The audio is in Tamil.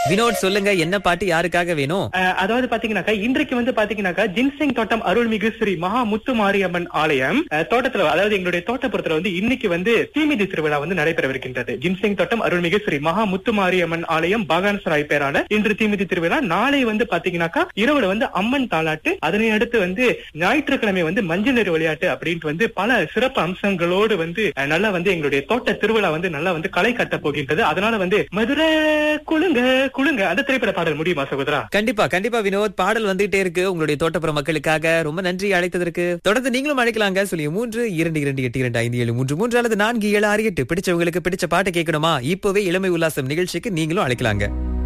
வினோத் சொல்லுங்க, என்ன பாட்டு யாருக்காக வேணும்? அதாவது பாத்தீங்கன்னாக்கா இன்றைக்கு வந்து பாத்தீங்கன்னாக்கா ஜின்சிங் தோட்டம் அருள்மிகு ஸ்ரீ மகா முத்து மாரியம்மன் ஆலயம் தோட்டத்துல, அதாவது எங்களுடைய தோட்டப்புறத்துல வந்து இன்னைக்கு வந்து தீமிதி திருவிழா வந்து நடைபெறவிருக்கின்றது. ஜின்சிங் தோட்டம் அருள்மிகு ஸ்ரீ மகா முத்து மாரியம்மன் ஆலயம் பாகான்சராய் பேரால இன்று தீமிதி திருவிழா. நாளை வந்து பாத்தீங்கன்னாக்கா இரவுல வந்து அம்மன் தாலாட்டு, அதனை அடுத்து வந்து ஞாயிற்றுக்கிழமை வந்து மஞ்சள் நீர் விளையாட்டு அப்படின்ட்டு வந்து பல சிறப்பு அம்சங்களோடு வந்து நல்லா வந்து எங்களுடைய தோட்ட திருவிழா வந்து நல்லா வந்து களை கட்ட போகின்றது. அதனால வந்து மதுரை குளுங்க குளுங்க அந்த திரைப்பட பாடல் முடியுமா சகோதரா? கண்டிப்பா கண்டிப்பா வினோத், பாடல் வந்துட்டே இருக்கு உங்களுடைய தோட்டப்புற மக்களுக்காக. ரொம்ப நன்றி அழைத்ததற்கு. தொடர்ந்து நீங்களும் அழைக்கலாங்க. சொல்லி 3-2-2-8-2-5-7-3-3 அல்லது 4-7-6-8. பிடிச்சவங்களுக்கு பிடிச்ச பாட்டு கேட்கணுமா? இப்பவே இளமை உல்லாசம் நிகழ்ச்சிக்கு நீங்களும் அழைக்கலாங்க.